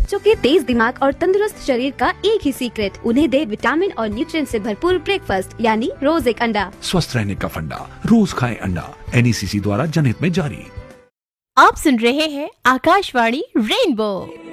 बच्चों के तेज दिमाग और तंदुरुस्त शरीर का एक ही सीक्रेट, उन्हें दे विटामिन और न्यूट्रिएंट से भरपूर ब्रेकफास्ट यानी रोज एक अंडा। स्वस्थ रहने का फंडा, रोज खाएं अंडा। NECC द्वारा जनहित में जारी। आप सुन रहे हैं आकाशवाणी रेनबो।